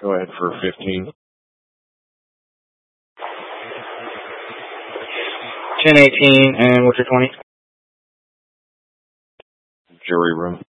Go ahead for 15. 1018, and what's your 20? Jury room.